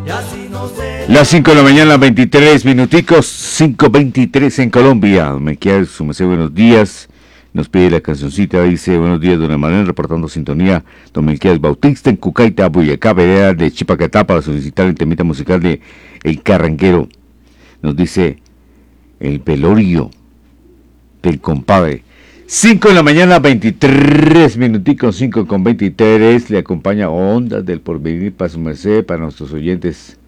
Las 5 de la mañana, 23 minuticos, 5:23 en Colombia. Me queda su merced, buenos días. Nos pide la cancioncita, dice: buenos días, don Emanuel, reportando sintonía. Don Melquiades Bautista en Cucaita, Boyacá, vereda de Chipacatá, para solicitar el temita musical de El Carranquero. Nos dice el velorio del compadre. 5 de la mañana, 23 minuticos, 5:23. Le acompaña Ondas del Porvenir para su merced, para nuestros oyentes